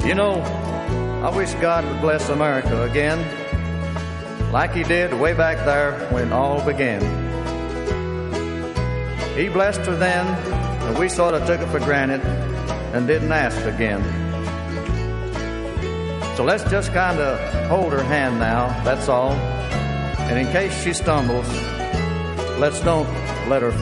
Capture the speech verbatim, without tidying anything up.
You know, I wish God would bless America again, like He did way back there when it all began. He blessed her then, and we sort of took it for granted and didn't ask again. So let's just kind of hold her hand now, that's all. And in case she stumbles, let's don't let her fall.